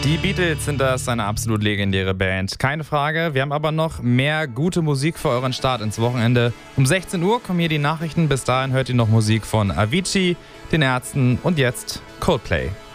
Die Beatles sind das, eine absolut legendäre Band, keine Frage. Wir haben aber noch mehr gute Musik für euren Start ins Wochenende. Um 16 Uhr kommen hier die Nachrichten. Bis dahin hört ihr noch Musik von Avicii, den Ärzten und jetzt Coldplay.